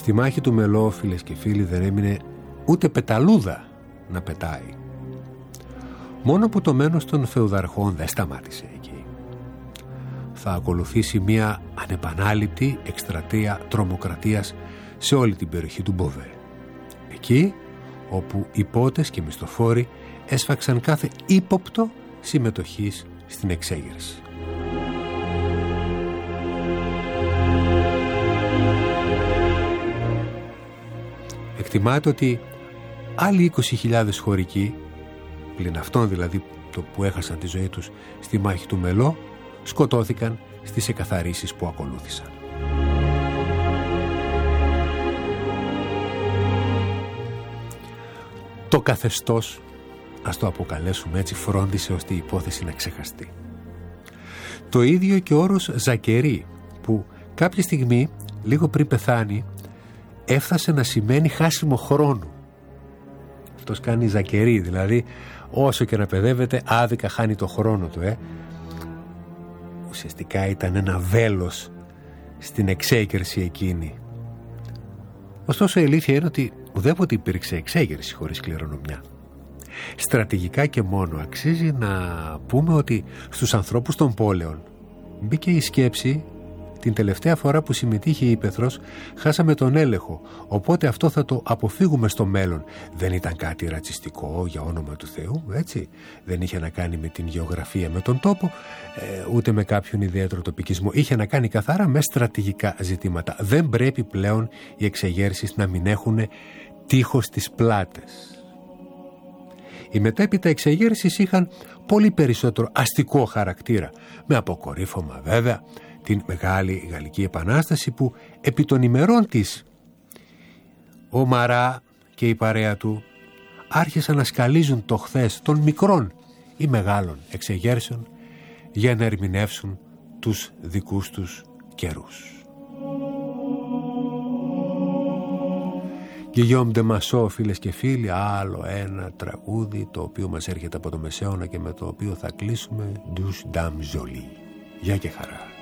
Στη μάχη του Μελό, φίλες και φίλοι, δεν έμεινε ούτε πεταλούδα να πετάει. Μόνο που το μένος των φεουδαρχών δεν σταμάτησε εκεί. Θα ακολουθήσει μια ανεπανάληπτη εκστρατεία τρομοκρατίας σε όλη την περιοχή του Μποβέ. Εκεί όπου υπότες και μισθοφόροι έσφαξαν κάθε ύποπτο συμμετοχής στην εξέγερση. Εκτιμάται ότι άλλοι 20.000 χωρικοί, πλην αυτών δηλαδή το που έχασαν τη ζωή τους στη μάχη του Μελό, σκοτώθηκαν στις εκαθαρίσεις που ακολούθησαν. Το καθεστώς, ας το αποκαλέσουμε έτσι, φρόντισε ώστε η υπόθεση να ξεχαστεί. Το ίδιο και ο όρος Ζακερί, που κάποια στιγμή, λίγο πριν πεθάνει, έφτασε να σημαίνει χάσιμο χρόνου. Αυτός κάνει Ζακερί, δηλαδή όσο και να παιδεύεται άδικα χάνει το χρόνο του. Ουσιαστικά ήταν ένα βέλος στην εξέγερση εκείνη. Ωστόσο η αλήθεια είναι ότι ουδέποτε υπήρξε εξέγερση χωρίς κληρονομιά. Στρατηγικά και μόνο αξίζει να πούμε ότι στους ανθρώπους των πόλεων μπήκε η σκέψη: την τελευταία φορά που συμμετείχε η Ήπεθρος χάσαμε τον έλεγχο, οπότε αυτό θα το αποφύγουμε στο μέλλον. Δεν ήταν κάτι ρατσιστικό, για όνομα του Θεού, έτσι. Δεν είχε να κάνει με την γεωγραφία, με τον τόπο, ούτε με κάποιον ιδιαίτερο τοπικισμό. Είχε να κάνει καθαρά με στρατηγικά ζητήματα. Δεν πρέπει πλέον οι εξεγέρσεις να μην έχουν τείχος στις πλάτες. Οι μετέπειτα εξεγέρσεις είχαν πολύ περισσότερο αστικό χαρακτήρα, με αποκορύφωμα βέβαια την Μεγάλη Γαλλική Επανάσταση, που επί των ημερών της ο Μαρά και η παρέα του άρχισαν να σκαλίζουν το χθες των μικρών ή μεγάλων εξεγέρσεων για να ερμηνεύσουν τους δικούς τους καιρούς. Γκυγιόμ ντε Μασό, φίλες και φίλοι, άλλο ένα τραγούδι το οποίο μας έρχεται από το Μεσαίωνα και με το οποίο θα κλείσουμε. Douce Dame Jolie. Γεια και χαρά.